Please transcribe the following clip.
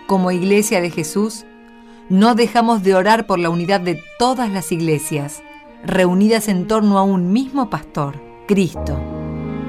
Como Iglesia de Jesús, no dejamos de orar por la unidad de todas las iglesias, reunidas en torno a un mismo pastor, Cristo.